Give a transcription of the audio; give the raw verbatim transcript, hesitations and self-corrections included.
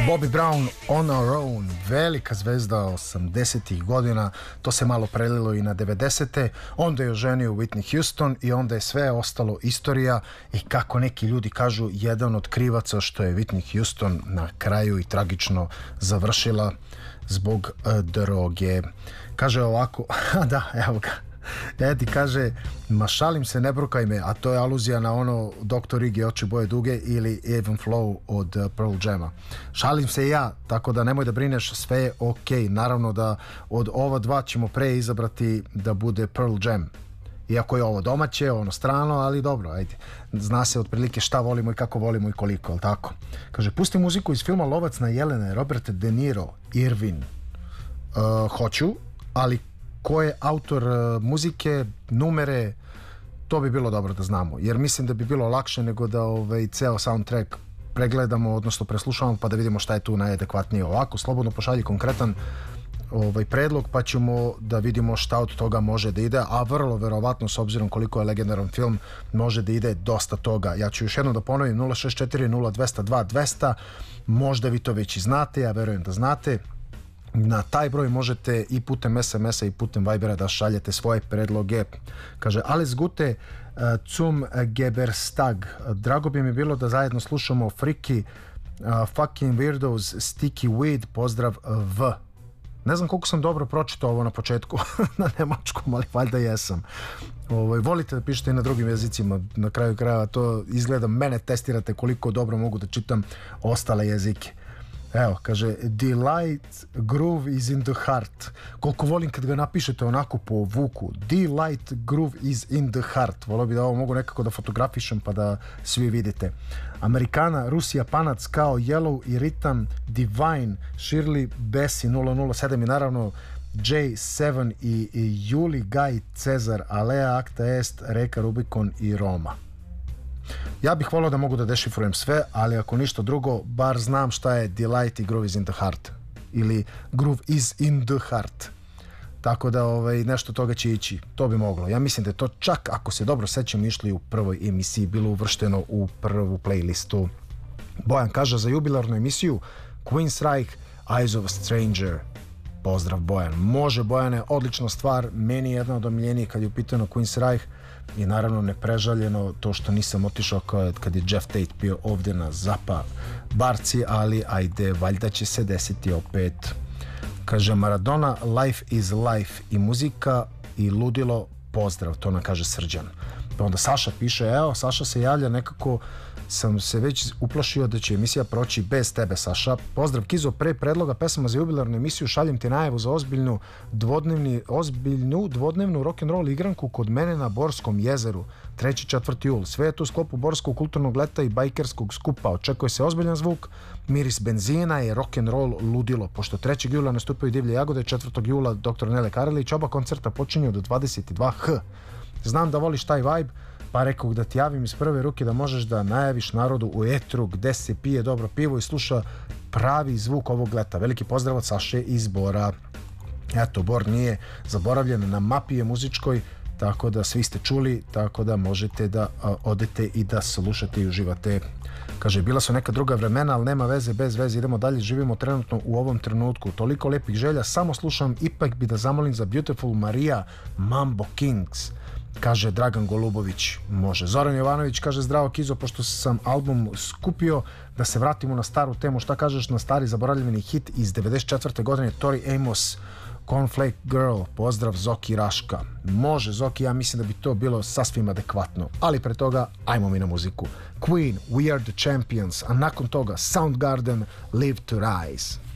Bobby Brown, On Our Own, velika zvezda osamdesetih godina, to se malo prelilo i na devedesete, onda je oženio Whitney Houston i onda je sve ostalo istorija i kako neki ljudi kažu, jedan od krivaca što je Whitney Houston na kraju i tragično završila zbog uh, droge. Kaže ovako, da, evo ga, Edi kaže, ma šalim se, ne brukaj me, a to je aluzija na ono doktor Iggy, oči boje duge ili Even Flow od uh, Pearl Jama. Šalim se i ja, tako da nemoj da brineš, sve je ok. Naravno da od ova dva ćemo pre izabrati da bude Pearl Jam. Iako je ovo domaće, ono strano, ali dobro, ajde. Zna se otprilike šta volimo i kako volimo i koliko, ali tako. Kaže, pusti muziku iz filma Lovac na jelene, Robert De Niro, Irvin. Uh, hoću, ali ko je autor uh, muzike, numere, to bi bilo dobro da znamo, jer mislim da bi bilo lakše nego da ovaj, ceo soundtrack pregledamo, odnosno preslušamo pa da vidimo šta je tu najadekvatnije. Ovako, slobodno pošalji konkretan ovaj, predlog pa ćemo da vidimo šta od toga može da ide, a vrlo verovatno s obzirom koliko je legendaran film može da ide dosta toga. Ja ću još jednom da ponovim, nula šest četiri nula dva nula dva dva nula nula, možda vi to već i znate, ja verujem da znate. Na taj broj možete i putem es em es-a i putem Vibera da šaljete svoje predloge. Kaže, alles Gute uh, zum Geburtstag. Drago bi mi bilo da zajedno slušamo Freaky, uh, Fucking Weirdos, Sticky Weed, pozdrav V. Ne znam koliko sam dobro pročitao ovo na početku na nemačkom, ali valjda jesam. Ovo, volite da pišete i na drugim jezicima, na kraju krajeva to izgleda, mene testirate koliko dobro mogu da čitam ostale jezike. Evo, kaže, Delight Groove is in the heart. Koliko volim kad ga napišete onako po vuku. Delight Groove is in the heart. Volio bi da ovo mogu nekako da fotografišem pa da svi vidite. Amerikana, Rusija, Panac kao Yellow i Ritam, Divine, Shirley, Bessie nula nula sedam i naravno J sedam i, i Juli, Gaj, Cezar, Alea, Acta Est, Reka, Rubikon i Roma. Ja bih volio da mogu da dešifrujem sve, ali ako ništa drugo, bar znam šta je Delight i Groove is in the heart. Ili Groove is in the heart. Tako da ovaj, nešto toga će ići. To bi moglo. Ja mislim da je to čak, ako se dobro sećam, išli u prvoj emisiji, bilo uvršteno u prvu playlistu. Bojan kaže za jubilarnu emisiju Queensryche, Eyes of a Stranger. Pozdrav Bojan. Može Bojane, odlična stvar. Meni je jedna od omiljenijih kad je upitano Queensryche. I naravno neprežaljeno to što nisam otišao kad je Jeff Tate bio ovdje na Zapa barci, ali ajde, valjda će se desiti opet. Kaže Maradona, life is life i muzika i ludilo, pozdrav, to nam kaže Srđan. Pa onda Saša piše, evo, Saša se javlja, nekako sam se već uplašio da će emisija proći bez tebe, Saša. Pozdrav Kizo, pre predloga pesama za jubilarnu emisiju šaljem ti najavu za ozbiljnu dvodnevni, ozbiljnu dvodnevnu rock'n'roll igranku kod mene na Borskom jezeru, treći četvrti jul. Sve je tu u sklopu Borskog kulturnog leta i bajkerskog skupa. Očekuje se ozbiljan zvuk, miris benzina i rock'n'roll ludilo. Pošto trećeg jula nastupaju Divlje jagode, četvrtog jula doktor Nele Karelić, oba koncerta počinju do dvadeset dva ha. Znam da voliš taj vibe, pa rekao da ti javim iz prve ruke da možeš da najaviš narodu u etru gde se pije dobro pivo i sluša pravi zvuk ovog leta. Veliki pozdrav od Saše iz Bora. Eto, Bor nije zaboravljen, na mapi je muzičkoj, tako da svi ste čuli, tako da možete da a, odete i da slušate i uživate. Kaže, bila su neka druga vremena, ali nema veze, bez veze, idemo dalje, živimo trenutno u ovom trenutku. Toliko lepih želja, samo slušam, ipak bi da zamolim za Beautiful Maria, Mambo Kings. Kaže Dragan Golubović, može. Zoran Jovanović kaže, zdravo Kizo, pošto sam album skupio, da se vratimo na staru temu, šta kažeš na stari zaboravljeni hit iz devedeset četvrte godine, Tori Amos, Cornflake Girl, pozdrav Zoki Raška. Može Zoki, ja mislim da bi to bilo sasvim adekvatno, ali pre toga ajmo mi na muziku. Queen, We Are The Champions, a nakon toga Soundgarden, Live To Rise.